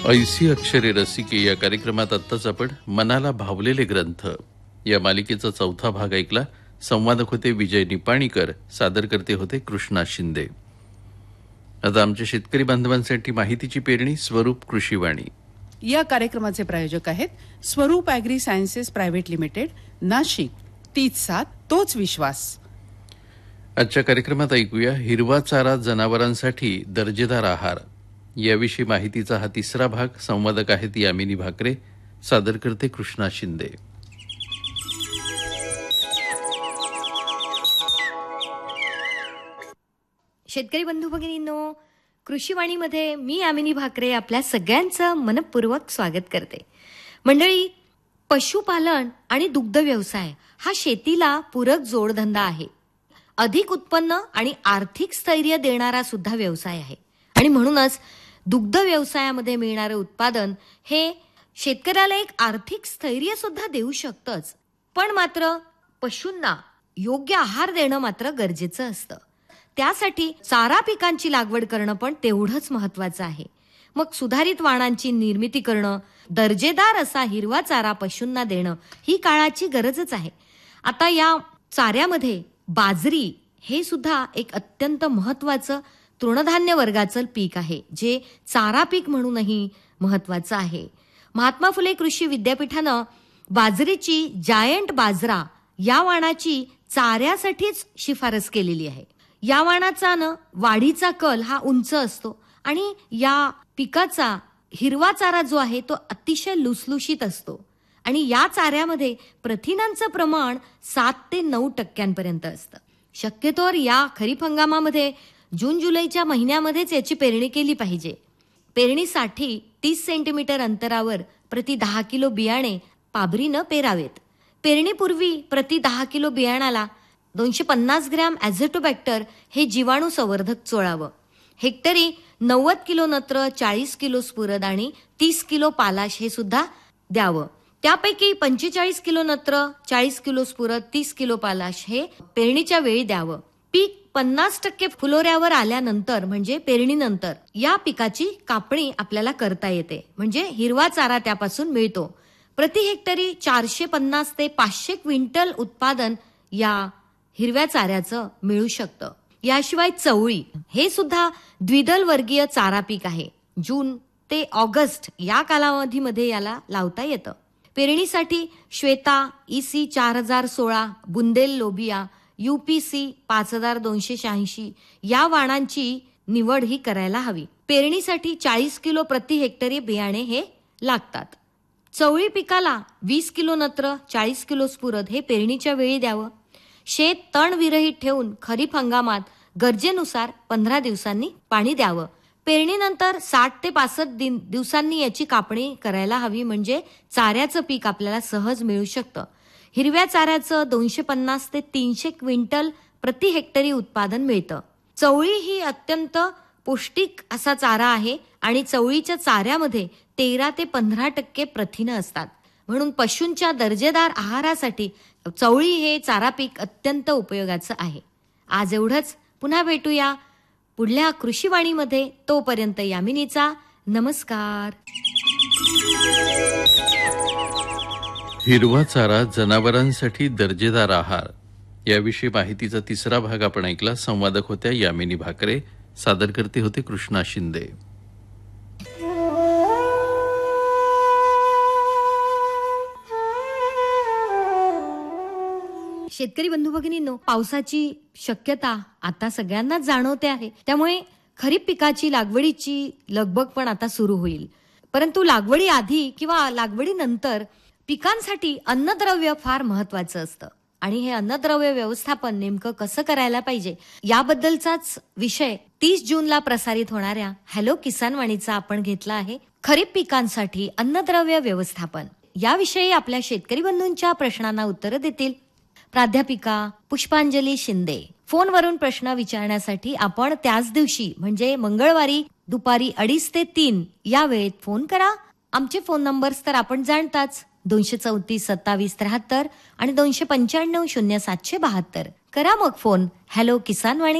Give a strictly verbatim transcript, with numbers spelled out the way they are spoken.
ऐसी अक्षरे रसिके या कार्यक्रमात आत्ताच आपण मनाला भावलेले ग्रंथ या मालिकेचा चौथा भाग ऐकला. संवादक होते विजय निपाणीकर, सादर करते होते कृष्णा शिंदे. आता आमच्या शेतकरी बांधवांसाठी माहितीची पेरणी स्वरूप कृषीवाणी. या कार्यक्रमाचे प्रायोजक आहेत स्वरूप agree sciences private limited, Nashik. तीच सात तोच विश्वास. आजच्या कार्यक्रमात ऐकूया हिरवा चारा जनावरांसाठी दर्जेदार आहार याविषयी माहितीचा हा तिसरा भाग. संवादक आहेत यामिनी भाकरे, सादर करते कृष्णा शिंदे. शेतकरी बंधू भगिनींनो, कृषीवाणीमध्ये मी यामिनी भाकरे आपल्या सगळ्यांचं मनपूर्वक स्वागत करते. मंडळी, पशुपालन आणि दुग्ध व्यवसाय हा शेतीला पूरक जोडधंदा आहे. अधिक उत्पन्न आणि आर्थिक स्थैर्य देणारा सुद्धा व्यवसाय आहे. आणि म्हणूनच दुग्ध व्यवसायामध्ये मिळणारे उत्पादन हे शेतकऱ्याला एक आर्थिक स्थैर्य सुद्धा देऊ शकतंच. पण मात्र पशूंना योग्य आहार देणं मात्र गरजेचं असतं. त्यासाठी चारा पिकांची लागवड करणं पण तेवढंच महत्वाचं आहे. मग सुधारित वाणांची निर्मिती करणं, दर्जेदार असा हिरवा चारा पशूंना देणं ही काळाची गरजच आहे. आता या चाऱ्यामध्ये बाजरी हे सुद्धा एक अत्यंत महत्वाचं तृणधान्य वर्गाचं पीक आहे, जे चारा पीक म्हणूनही महत्वाचं आहे. महात्मा फुले कृषी विद्यापीठानं बाजरीची जायंट बाजरा या वाणाची चाऱ्यासाठीच शिफारस केलेली आहे. या वाणाचा न वाढीचा कल हा उंच असतो आणि या पिकाचा हिरवा चारा जो आहे तो अतिशय लुसलुशीत असतो. आणि या चाऱ्यामध्ये प्रथिनांचं प्रमाण सात ते नऊ टक्क्यांपर्यंत असतं. शक्यतोवर या खरीप हंगामामध्ये जून जुलैच्या महिन्यामध्येच याची पेरणी केली पाहिजे. पेरणीसाठी तीस सेंटीमीटर अंतरावर प्रति दहा किलो बियाणे पाभरीनं पेरावेत. पेरणीपूर्वी प्रति दहा किलो बियाणाला दोनशे पन्नास ग्रॅम ॲझोटोबॅक्टर हे जीवाणू संवर्धक चोळावं. हेक्टरी नव्वद किलो नत्र, चाळीस किलो स्फुरद आणि तीस किलो पालाश हे सुद्धा द्यावं. त्यापैकी पंचेचाळीस किलो नत्र, चाळीस किलो स्फुरद, तीस किलो पालाश हे पेरणीच्या वेळी द्यावं. पीक पन्नास टक्के फुलोऱ्यावर आल्यानंतर म्हणजे पेरणीनंतर या पिकाची कापणी आपल्याला करता येते. म्हणजे हिरवा चारा त्यापासून मिळतो. प्रति हेक्टरी चारशे पन्नास ते पाचशे क्विंटल उत्पादन या हिरव्या चाऱ्याचं मिळू शकतं. याशिवाय चवळी हे सुद्धा द्विदल वर्गीय चारा पीक आहे. जून ते ऑगस्ट या कालावधीमध्ये याला लावता येतं. पेरणीसाठी श्वेता, ईसी चार हजार सोळा, बुंदेल लोबिया, यूपीसी पाच हजार दोनशे शहाऐंशी या वाणांची निवड ही करायला हवी. पेरणीसाठी चाळीस किलो प्रति हेक्टरी बियाणे हे लागतात. चवळी पिकाला वीस किलो नत्र, चाळीस किलो स्फुरद हे पेरणीच्या वेळी द्यावं. शेत तण विरहित ठेवून खरीप हंगामात गरजेनुसार पंधरा दिवसांनी पाणी द्यावं. पेरणीनंतर साठ ते पासष्ट दिवसांनी याची कापणी करायला हवी. म्हणजे चाऱ्याचं पीक आपल्याला सहज मिळू शकतं. हिरव्या चाऱ्याचं दोनशे पन्नास ते तीनशे क्विंटल प्रति हेक्टरी उत्पादन मिळतं. चवळी ही अत्यंत पौष्टिक असा चारा आहे आणि चवळीच्या चाऱ्यामध्ये तेरा ते पंधरा टक्के प्रथिनं असतात. म्हणून पशूंच्या दर्जेदार आहारासाठी चवळी हे चारा पीक अत्यंत उपयोगाचं आहे. आज एवढंच. पुन्हा भेटूया पुढल्या कृषीवाणीमध्ये. तोपर्यंत यामिनीचा नमस्कार. हिरवा चारा जनावरांसाठी दर्जेदार आहार याविषयी माहितीचा तिसरा भाग आपण ऐकला. संवादक होत्या यामिनी भाकरे, सादर करते होते कृष्णा शिंदे. शेतकरी बंधू भगिनींनो, पावसाची शक्यता आता सगळ्यांनाच जाणवते आहे. त्यामुळे खरीप पिकाची लागवडीची लगबग पण आता सुरू होईल. परंतु लागवडी आधी किंवा लागवडीनंतर पिकांसाठी अन्नद्रव्य फार महत्वाचं असतं. आणि हे अन्नद्रव्य व्यवस्थापन नेमकं कसं करायला पाहिजे याबद्दलचाच विषय तीस जूनला प्रसारित होणाऱ्या हॅलो किसान वाणीचा आपण घेतला आहे. खरीप पिकांसाठी अन्नद्रव्य व्यवस्थापन याविषयी आपल्या शेतकरी बंधूंच्या प्रश्नांना उत्तरं देतील प्राध्यापिका पुष्पांजली शिंदे. फोनवरून प्रश्न विचारण्यासाठी आपण त्याच दिवशी म्हणजे मंगळवारी दुपारी अडीच ते तीन या वेळेत फोन करा. आमचे फोन नंबर्स तर आपण जाणताच, दोनशे चौतीस सत्तावीस त्र्याहत्तर आणि दोनशे पंच्याण्णव शून्य सातशे बहात्तर. करा मग फोन. हॅलो किसान वाणी.